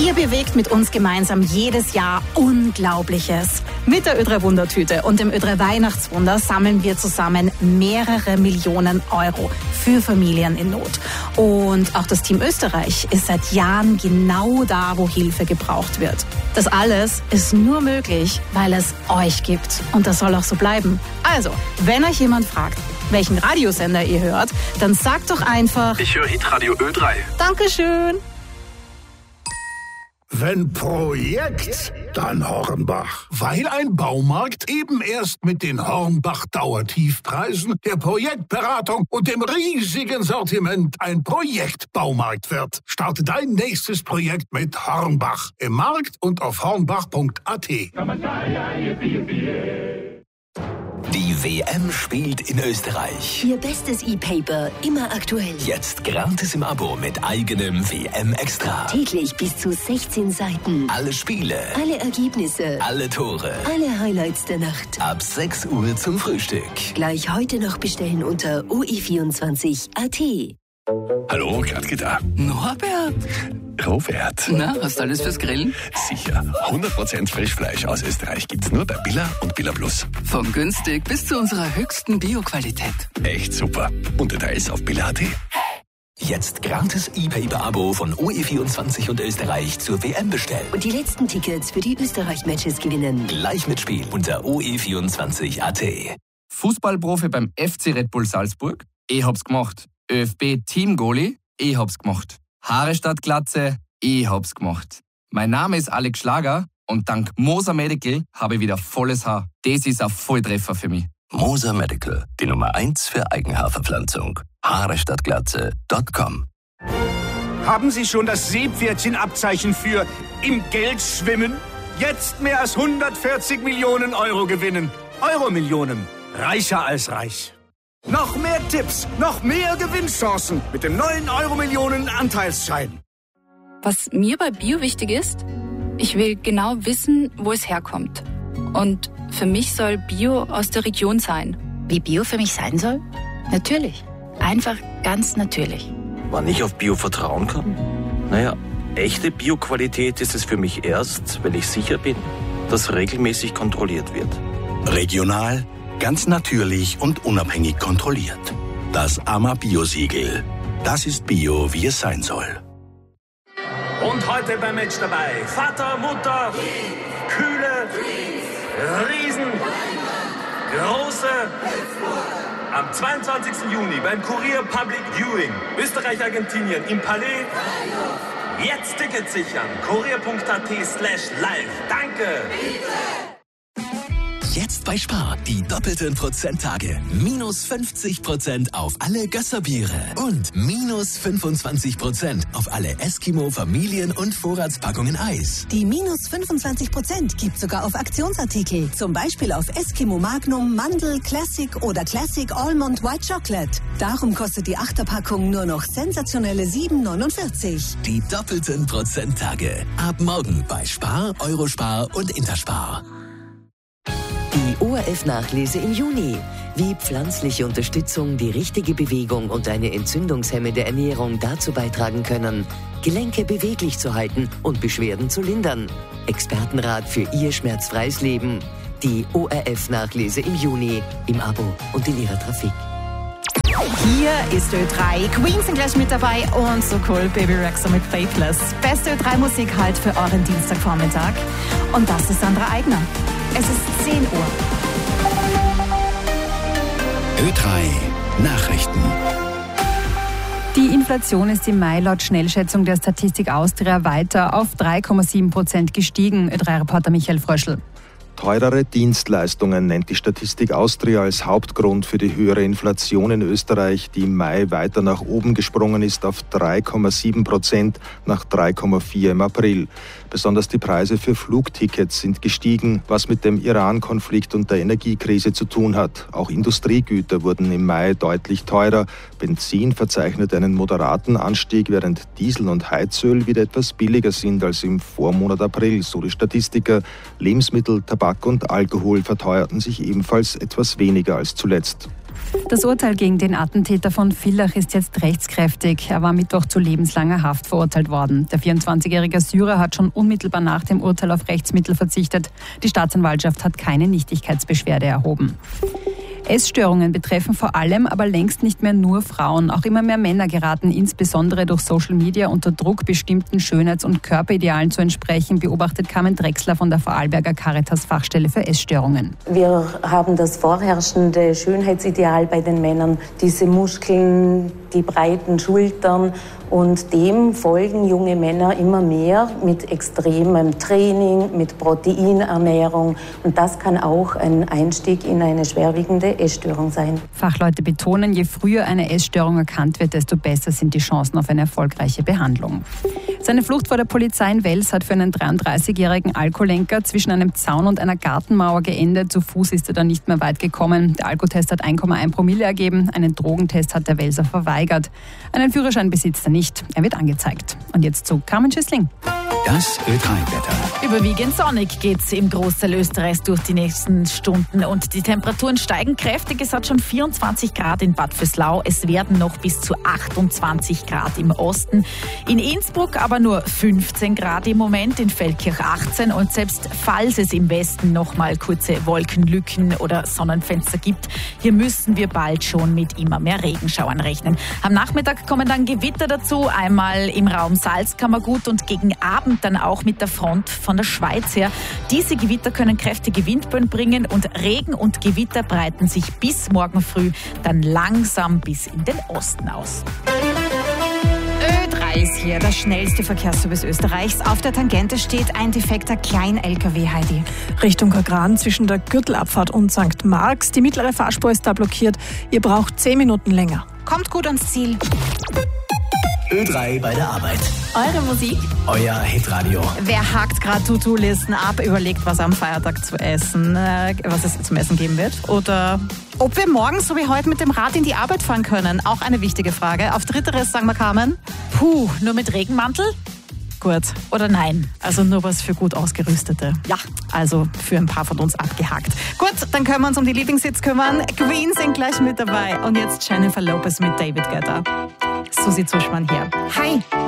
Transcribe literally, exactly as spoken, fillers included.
Ihr bewegt mit uns gemeinsam jedes Jahr Unglaubliches. Mit der Ö drei Wundertüte und dem Ö drei Weihnachtswunder sammeln wir zusammen mehrere Millionen Euro für Familien in Not. Und auch das Team Österreich ist seit Jahren genau da, wo Hilfe gebraucht wird. Das alles ist nur möglich, weil es euch gibt. Und das soll auch so bleiben. Also, wenn euch jemand fragt, welchen Radiosender ihr hört, dann sagt doch einfach: Ich höre Hitradio Ö drei. Dankeschön. Wenn Projekt, dann Hornbach. Weil ein Baumarkt eben erst mit den Hornbach-Dauertiefpreisen, der Projektberatung und dem riesigen Sortiment ein Projektbaumarkt wird. Starte dein nächstes Projekt mit Hornbach. Im Markt und auf hornbach punkt a t. Die W M spielt in Österreich. Ihr bestes E-Paper, immer aktuell. Jetzt gratis im Abo mit eigenem W M-Extra. Täglich bis zu sechzehn Seiten. Alle Spiele. Alle Ergebnisse. Alle Tore. Alle Highlights der Nacht. Ab sechs Uhr zum Frühstück. Gleich heute noch bestellen unter o e vierundzwanzig punkt a t. Hallo, Gradke da. Norbert. Robert. Na, hast du alles fürs Grillen? Sicher. hundert Prozent Frischfleisch aus Österreich gibt's nur bei Billa und Billa Plus. Von günstig bis zu unserer höchsten Bio-Qualität. Echt super. Und Details auf billa punkt a t. Jetzt gratis E-Paper-Abo von O E vierundzwanzig und Österreich zur W M bestellen. Und die letzten Tickets für die Österreich-Matches gewinnen. Gleich mitspielen unter o e vierundzwanzig punkt a t. Fußballprofi beim F C Red Bull Salzburg? Ich hab's gemacht. ÖFB-Team-Goalie? Ich hab's gemacht. Haare statt Glatze? Ich hab's gemacht. Mein Name ist Alex Schlager und dank Moser Medical habe ich wieder volles Haar. Das ist ein Volltreffer für mich. Moser Medical, die Nummer eins für Eigenhaarverpflanzung. Haare statt Glatze Punkt com. Haben Sie schon das Seepferdchen-Abzeichen für im Geld schwimmen? Jetzt mehr als hundertvierzig Millionen Euro gewinnen. Euro-Millionen. Reicher als reich. Noch mehr Tipps, noch mehr Gewinnchancen mit dem neuen Euro-Millionen-Anteilsschein. Was mir bei Bio wichtig ist, ich will genau wissen, wo es herkommt. Und für mich soll Bio aus der Region sein. Wie Bio für mich sein soll? Natürlich. Einfach ganz natürlich. Wann ich auf Bio vertrauen kann? Naja, echte Bio-Qualität ist es für mich erst, wenn ich sicher bin, dass regelmäßig kontrolliert wird. Regional, ganz natürlich und unabhängig kontrolliert. Das A M A Bio-Siegel. Das ist Bio, wie es sein soll. Und heute beim Match dabei Vater, Mutter, Kühle, Riesen, Große. Am zweiundzwanzigsten Juni beim Kurier Public Viewing Österreich-Argentinien im Palais. Jetzt Tickets sichern. kurier punkt a t slash live. Danke. Jetzt bei Spar die doppelten Prozenttage. Minus fünfzig Prozent auf alle Gösserbiere und minus fünfundzwanzig Prozent auf alle Eskimo Familien- und Vorratspackungen Eis. Die minus fünfundzwanzig Prozent gibt sogar auf Aktionsartikel. Zum Beispiel auf Eskimo Magnum, Mandel, Classic oder Classic Almond White Chocolate. Darum kostet die Achterpackung nur noch sensationelle sieben neunundvierzig. Die doppelten Prozenttage. Ab morgen bei Spar, Eurospar und Interspar. Die O R F-Nachlese im Juni. Wie pflanzliche Unterstützung, die richtige Bewegung und eine entzündungshemmende Ernährung dazu beitragen können, Gelenke beweglich zu halten und Beschwerden zu lindern. Expertenrat für Ihr schmerzfreies Leben. Die O R F-Nachlese im Juni. Im Abo und in Ihrer Trafik. Hier ist Ö drei. Queen sind gleich mit dabei und so cool, Baby Rexha mit Faithless. Beste Ö drei Musik halt für euren Dienstagvormittag. Und das ist Sandra Eigner. Es ist zehn Uhr. Ö drei Nachrichten. Die Inflation ist im Mai laut Schnellschätzung der Statistik Austria weiter auf drei Komma sieben Prozent gestiegen. Ö drei Reporter Michael Fröschl. Teurere Dienstleistungen nennt die Statistik Austria als Hauptgrund für die höhere Inflation in Österreich, die im Mai weiter nach oben gesprungen ist auf drei Komma sieben Prozent nach drei Komma vier im April. Besonders die Preise für Flugtickets sind gestiegen, was mit dem Iran-Konflikt und der Energiekrise zu tun hat. Auch Industriegüter wurden im Mai deutlich teurer. Benzin verzeichnet einen moderaten Anstieg, während Diesel und Heizöl wieder etwas billiger sind als im Vormonat April, so die Statistiker. Lebensmittel, Tabak und Alkohol verteuerten sich ebenfalls etwas weniger als zuletzt. Das Urteil gegen den Attentäter von Villach ist jetzt rechtskräftig. Er war Mittwoch zu lebenslanger Haft verurteilt worden. Der vierundzwanzigjährige Syrer hat schon unmittelbar nach dem Urteil auf Rechtsmittel verzichtet. Die Staatsanwaltschaft hat keine Nichtigkeitsbeschwerde erhoben. Essstörungen betreffen vor allem, aber längst nicht mehr nur Frauen. Auch immer mehr Männer geraten insbesondere durch Social Media unter Druck, bestimmten Schönheits- und Körperidealen zu entsprechen, beobachtet Carmen Drechsler von der Vorarlberger Caritas-Fachstelle für Essstörungen. Wir haben das vorherrschende Schönheitsideal bei den Männern, diese Muskeln, die breiten Schultern, und dem folgen junge Männer immer mehr mit extremem Training, mit Proteinernährung, und das kann auch ein Einstieg in eine schwerwiegende Essstörung sein. Fachleute betonen, je früher eine Essstörung erkannt wird, desto besser sind die Chancen auf eine erfolgreiche Behandlung. Seine Flucht vor der Polizei in Wels hat für einen dreiunddreißigjährigen Alkoholenker zwischen einem Zaun und einer Gartenmauer geendet. Zu Fuß ist er dann nicht mehr weit gekommen. Der Alkotest hat eins Komma eins Promille ergeben. Einen Drogentest hat der Welser verweigert. Einen Führerschein besitzt er nicht. Er wird angezeigt. Und jetzt zu Carmen Schüssling. Das Ö drei Wetter. Überwiegend sonnig geht's im Großteil Österreichs durch die nächsten Stunden und die Temperaturen steigen kräftig. Es hat schon vierundzwanzig Grad in Bad Vöslau. Es werden noch bis zu achtundzwanzig Grad im Osten. In Innsbruck aber nur fünfzehn Grad im Moment, in Feldkirch achtzehn, und selbst falls es im Westen noch mal kurze Wolkenlücken oder Sonnenfenster gibt, hier müssen wir bald schon mit immer mehr Regenschauern rechnen. Am Nachmittag kommen dann Gewitter dazu, einmal im Raum Salzkammergut und gegen Abend dann auch mit der Front von der Schweiz her. Diese Gewitter können kräftige Windböen bringen und Regen und Gewitter breiten sich bis morgen früh dann langsam bis in den Osten aus. Ö drei ist hier, das schnellste Verkehrsservice Österreichs. Auf der Tangente steht ein defekter Klein-L K W, Heidi. Richtung Kagran zwischen der Gürtelabfahrt und Sankt Marx. Die mittlere Fahrspur ist da blockiert. Ihr braucht zehn Minuten länger. Kommt gut ans Ziel. Ö drei bei der Arbeit. Eure Musik? Euer Hitradio. Wer hakt gerade To-Do-Listen ab, überlegt, was am Feiertag zu essen, äh, was es zum Essen geben wird? Oder ob wir morgen so wie heute mit dem Rad in die Arbeit fahren können? Auch eine wichtige Frage. Auf Dritteres sagen wir, Carmen? Puh, nur mit Regenmantel? Gut. Oder nein? Also nur was für gut Ausgerüstete. Ja. Also für ein paar von uns abgehakt. Gut, dann können wir uns um die Lieblingshits kümmern. Queen sind gleich mit dabei. Und jetzt Jennifer Lopez mit David Guetta. Susi Zuschmann hier. Hi.